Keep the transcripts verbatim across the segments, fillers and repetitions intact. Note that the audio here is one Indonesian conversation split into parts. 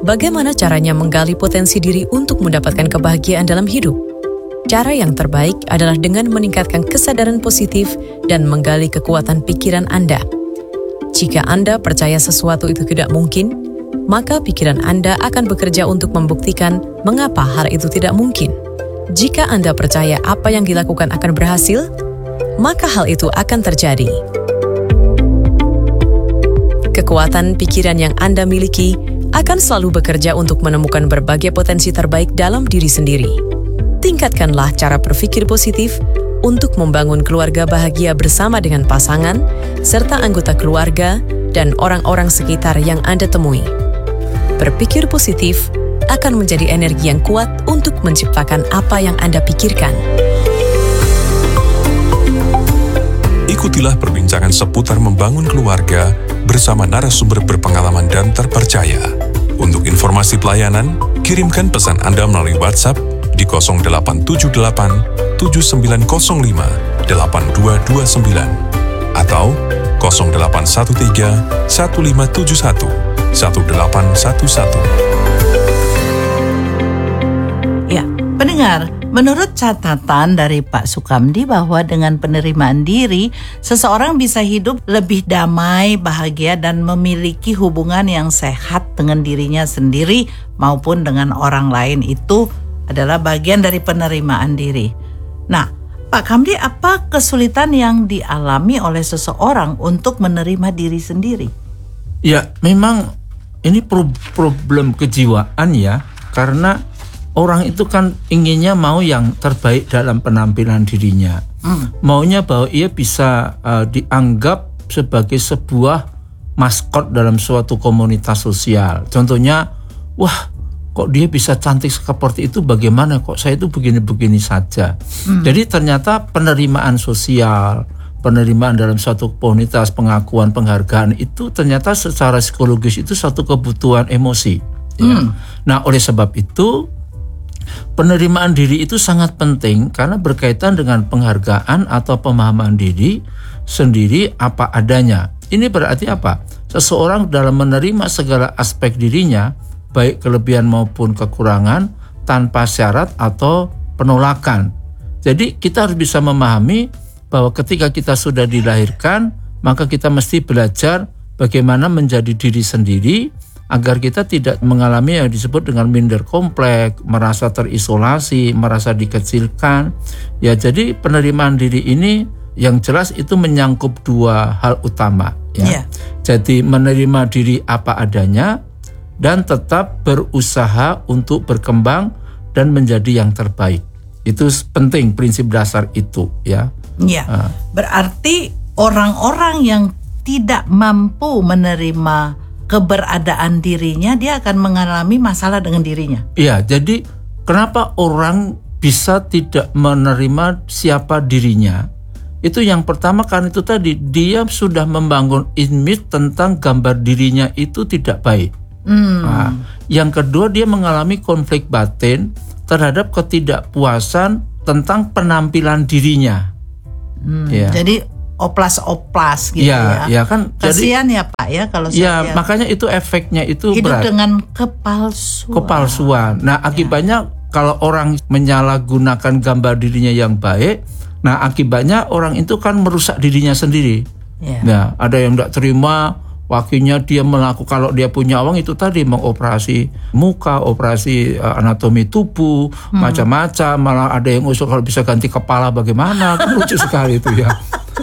Bagaimana caranya menggali potensi diri untuk mendapatkan kebahagiaan dalam hidup? Cara yang terbaik adalah dengan meningkatkan kesadaran positif dan menggali kekuatan pikiran Anda. Jika Anda percaya sesuatu itu tidak mungkin, maka pikiran Anda akan bekerja untuk membuktikan mengapa hal itu tidak mungkin. Jika Anda percaya apa yang dilakukan akan berhasil, maka hal itu akan terjadi. Kekuatan pikiran yang Anda miliki akan selalu bekerja untuk menemukan berbagai potensi terbaik dalam diri sendiri. Tingkatkanlah cara berpikir positif untuk membangun keluarga bahagia bersama dengan pasangan, serta anggota keluarga dan orang-orang sekitar yang Anda temui. Berpikir positif akan menjadi energi yang kuat untuk menciptakan apa yang Anda pikirkan. Ikutilah perbincangan seputar membangun keluarga bersama narasumber berpengalaman dan terpercaya. Untuk informasi pelayanan, kirimkan pesan Anda melalui WhatsApp di nol delapan tujuh delapan tujuh sembilan nol lima delapan dua dua sembilan atau nol delapan satu tiga satu lima tujuh satu satu delapan satu satu. Ya, pendengar, menurut catatan dari Pak Sukamdi bahwa dengan penerimaan diri, seseorang bisa hidup lebih damai, bahagia, dan memiliki hubungan yang sehat dengan dirinya sendiri maupun dengan orang lain. Itu adalah bagian dari penerimaan diri. Nah, Pak Kamdi, apa kesulitan yang dialami oleh seseorang untuk menerima diri sendiri? Ya, memang ini pro- problem kejiwaan ya, karena orang itu kan inginnya mau yang terbaik dalam penampilan dirinya. Hmm. Maunya bahwa ia bisa uh, dianggap sebagai sebuah maskot dalam suatu komunitas sosial. Contohnya, wah, kok dia bisa cantik seperti itu, bagaimana kok saya itu begini-begini saja. Hmm. Jadi ternyata penerimaan sosial, penerimaan dalam suatu komunitas, pengakuan, penghargaan itu ternyata secara psikologis itu satu kebutuhan emosi. Hmm. Ya. Nah, oleh sebab itu penerimaan diri itu sangat penting karena berkaitan dengan penghargaan atau pemahaman diri sendiri apa adanya. Ini berarti apa? Seseorang dalam menerima segala aspek dirinya, baik kelebihan maupun kekurangan, tanpa syarat atau penolakan. Jadi kita harus bisa memahami bahwa ketika kita sudah dilahirkan, maka kita mesti belajar bagaimana menjadi diri sendiri agar kita tidak mengalami yang disebut dengan minder kompleks, merasa terisolasi, merasa dikecilkan. Ya, jadi penerimaan diri ini yang jelas itu menyangkut dua hal utama. Ya. Yeah. Jadi menerima diri apa adanya dan tetap berusaha untuk berkembang dan menjadi yang terbaik. Itu penting, prinsip dasar itu, ya. Ya. Uh. Berarti orang-orang yang tidak mampu menerima keberadaan dirinya, dia akan mengalami masalah dengan dirinya. Iya, jadi kenapa orang bisa tidak menerima siapa dirinya? Itu yang pertama karena itu tadi, dia sudah membangun image tentang gambar dirinya itu tidak baik. Hmm. Nah, yang kedua, dia mengalami konflik batin terhadap ketidakpuasan tentang penampilan dirinya. Hmm. Ya. Jadi oplas-oplas gitu ya. Ya, ya kan. Kasihan ya Pak ya kalau saya. Ya, lihat. Makanya itu efeknya itu hidup berat. dengan kepalsuan. Kepalsuan. Nah, akibatnya ya. Kalau orang menyalahgunakan gambar dirinya yang baik, nah akibatnya orang itu kan merusak dirinya sendiri. Ya. Nah, ada yang tidak terima. Wakilnya dia melakukan, kalau dia punya uang itu tadi mengoperasi muka, operasi uh, anatomi tubuh, hmm. macam-macam. Malah ada yang usul kalau bisa ganti kepala bagaimana, kan lucu sekali itu ya.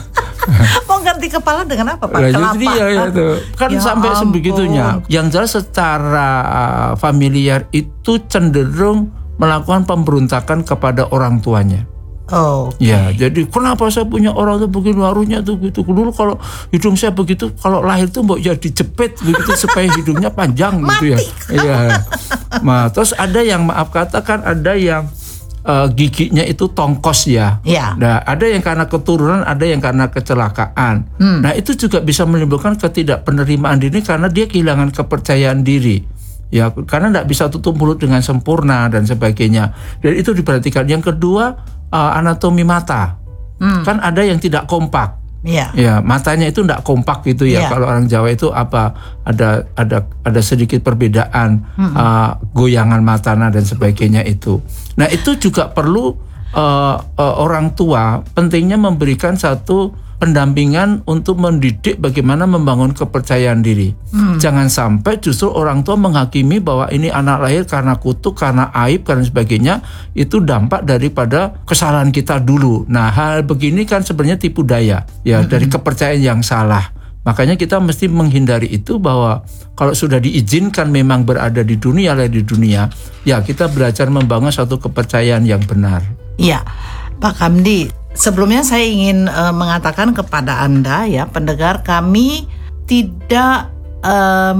Mau ganti kepala dengan apa Pak? Nah, jadi ya, ya tuh. Kan ya sampai ampun. Sebegitunya. Yang jelas secara uh, familiar itu cenderung melakukan pemberontakan kepada orang tuanya. Oh, okay. Ya, jadi kenapa saya punya orang tuh begini, harusnya tuh gitu. Dulu kalau hidung saya begitu, kalau lahir tuh mau jadi jepit begitu supaya hidungnya panjang gitu ya. Iya. Nah, terus ada yang maaf katakan ada yang uh, giginya itu tongkos ya. Yeah. Nah, ada yang karena keturunan, ada yang karena kecelakaan. Hmm. Nah, itu juga bisa menimbulkan ketidakpenerimaan diri karena dia kehilangan kepercayaan diri. Ya, karena tidak bisa tutup mulut dengan sempurna dan sebagainya. Dan itu diperhatikan. Yang kedua, Uh, anatomi mata. Hmm. Kan ada yang tidak kompak. Iya. Ya, matanya itu enggak kompak gitu ya. Iya. Kalau orang Jawa itu apa ada ada ada sedikit perbedaan hmm. uh, goyangan matanya dan sebagainya itu. Nah, itu juga perlu uh, uh, orang tua pentingnya memberikan satu pendampingan untuk mendidik bagaimana membangun kepercayaan diri. Hmm. Jangan sampai justru orang tua menghakimi bahwa ini anak lahir karena kutuk, karena aib, karena sebagainya. Itu dampak daripada kesalahan kita dulu. Nah, hal begini kan sebenarnya tipu daya ya, hmm. dari kepercayaan yang salah. Makanya kita mesti menghindari itu, bahwa kalau sudah diizinkan memang berada di dunia, lahir di dunia, ya kita belajar membangun satu kepercayaan yang benar. Iya, Pak Kamdi, sebelumnya saya ingin uh, mengatakan kepada Anda ya, pendengar, kami tidak uh,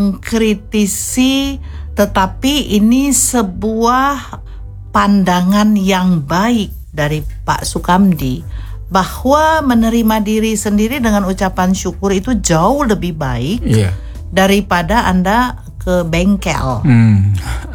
mengkritisi, tetapi ini sebuah pandangan yang baik dari Pak Sukamdi, bahwa menerima diri sendiri dengan ucapan syukur itu jauh lebih baik yeah. daripada Anda ke bengkel. Hmm.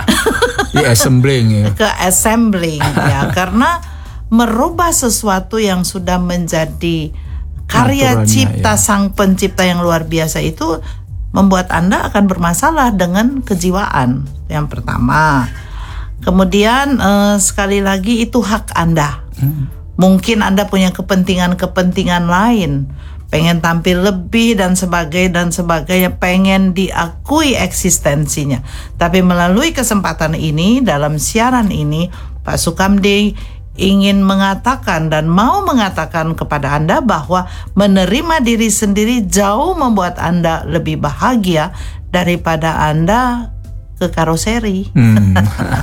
Di assembling ya. Ke assembling ya, karena merubah sesuatu yang sudah menjadi karya Naturanya, cipta ya. Sang pencipta yang luar biasa itu membuat Anda akan bermasalah dengan kejiwaan. Yang pertama. Kemudian eh, sekali lagi itu hak Anda. Hmm. Mungkin Anda punya kepentingan-kepentingan lain, pengen tampil lebih dan sebagainya dan sebagainya, pengen diakui eksistensinya. Tapi melalui kesempatan ini, dalam siaran ini, Pak Sukamdi ingin mengatakan dan mau mengatakan kepada Anda bahwa menerima diri sendiri jauh membuat Anda lebih bahagia daripada Anda ke karoseri. Hmm.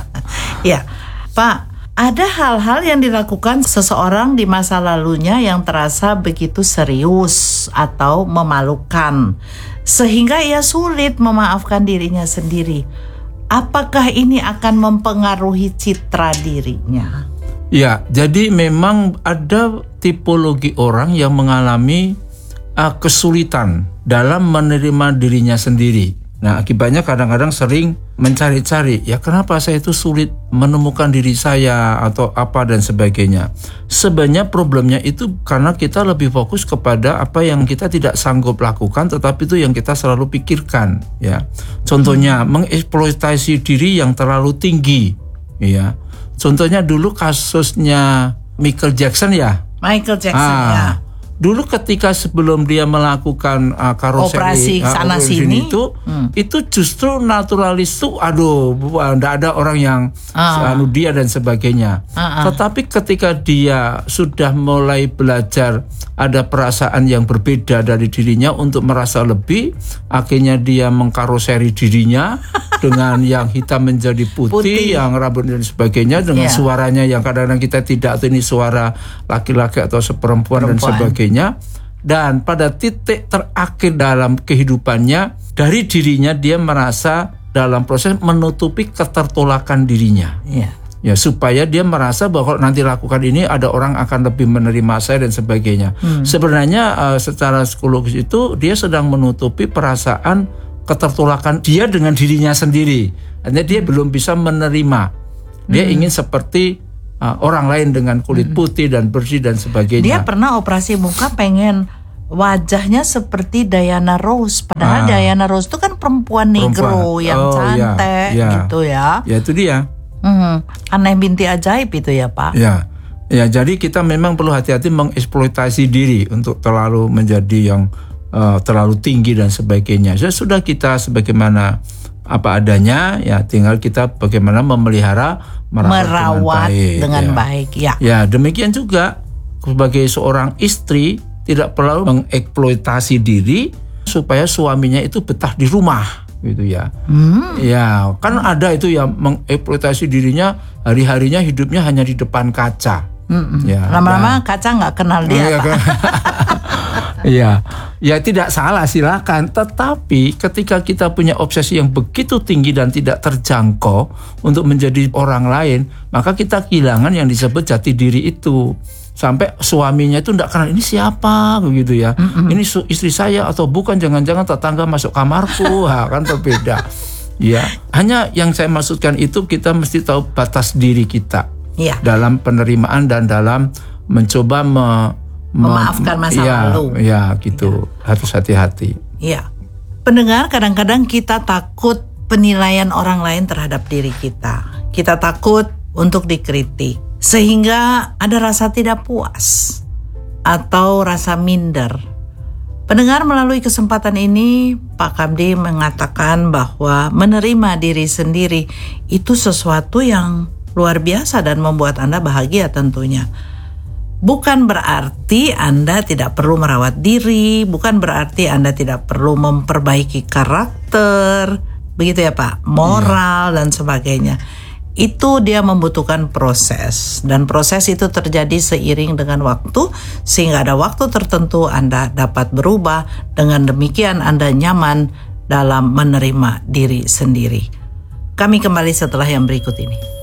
Ya, Pak, ada hal-hal yang dilakukan seseorang di masa lalunya yang terasa begitu serius atau memalukan, sehingga ia sulit memaafkan dirinya sendiri. Apakah ini akan mempengaruhi citra dirinya? Ya, jadi memang ada tipologi orang yang mengalami uh, kesulitan dalam menerima dirinya sendiri. Nah, akibatnya kadang-kadang sering mencari-cari, ya kenapa saya itu sulit menemukan diri saya atau apa dan sebagainya. Sebenarnya problemnya itu karena kita lebih fokus kepada apa yang kita tidak sanggup lakukan, tetapi itu yang kita selalu pikirkan, ya. Contohnya hmm. mengeksploitasi diri yang terlalu tinggi, ya. Contohnya dulu kasusnya Michael Jackson ya. Michael Jackson ah, ya. Dulu ketika sebelum dia melakukan uh, karoseri operasi sana uh, sini itu, hmm. itu justru naturalis tuh, aduh, enggak ada orang yang uh. anu dia dan sebagainya. Uh-uh. Tetapi ketika dia sudah mulai belajar ada perasaan yang berbeda dari dirinya untuk merasa lebih, akhirnya dia mengkaroseri dirinya dengan yang hitam menjadi putih, putih. yang rambut dan sebagainya, dengan yeah. suaranya yang kadang-kadang kita tidak tahu ini suara laki-laki atau seperempuan Perempuan. dan sebagainya. Dan pada titik terakhir dalam kehidupannya, dari dirinya dia merasa dalam proses menutupi ketertolakan dirinya. Yeah. Ya, supaya dia merasa bahwa kalau nanti lakukan ini ada orang akan lebih menerima saya dan sebagainya. Hmm. Sebenarnya uh, secara psikologis itu dia sedang menutupi perasaan ketertolakan dia dengan dirinya sendiri. Artinya dia belum bisa menerima. Dia hmm. ingin seperti uh, orang lain dengan kulit putih dan bersih dan sebagainya. Dia pernah operasi muka pengen wajahnya seperti Diana Ross. Padahal ah. Diana Ross itu kan perempuan negro perempuan. yang oh, cantik ya, ya. gitu ya. Ya itu dia. Hmm, aneh binti ajaib itu ya Pak. Ya, ya jadi kita memang perlu hati-hati mengeksploitasi diri untuk terlalu menjadi yang uh, terlalu tinggi dan sebagainya. Ya, sudah kita sebagaimana apa adanya, ya tinggal kita bagaimana memelihara merawat, merawat dengan baik. Dengan ya. baik ya. Ya demikian juga sebagai seorang istri tidak perlu mengeksploitasi diri supaya suaminya itu betah di rumah. Gitu ya, hmm. ya kan ada itu yang mengeksploitasi dirinya, hari-harinya hidupnya hanya di depan kaca. Hmm. Ya, lama-lama dan, kaca nggak kenal dia. Iya, kan? ya, ya tidak salah silakan. Tetapi ketika kita punya obsesi yang begitu tinggi dan tidak terjangkau untuk menjadi orang lain, maka kita kehilangan yang disebut jati diri itu. Sampai suaminya itu enggak kenal ini siapa begitu ya. Mm-hmm. Ini istri saya atau bukan, jangan-jangan tetangga masuk kamarku. Ha, kan berbeda. Ya, hanya yang saya maksudkan itu kita mesti tahu batas diri kita. Yeah. Dalam penerimaan dan dalam mencoba me, memaafkan masa ya, lalu. Ya, gitu. Ya. Harus hati-hati. Iya. Pendengar, kadang-kadang kita takut penilaian orang lain terhadap diri kita. Kita takut untuk dikritik, sehingga ada rasa tidak puas atau rasa minder. Pendengar, melalui kesempatan ini Pak Kamdi mengatakan bahwa menerima diri sendiri itu sesuatu yang luar biasa dan membuat Anda bahagia tentunya. Bukan berarti Anda tidak perlu merawat diri, bukan berarti Anda tidak perlu memperbaiki karakter, begitu ya Pak, moral dan sebagainya. Itu dia membutuhkan proses, dan proses itu terjadi seiring dengan waktu, sehingga ada waktu tertentu Anda dapat berubah. Dengan demikian Anda nyaman dalam menerima diri sendiri. Kami kembali setelah yang berikut ini.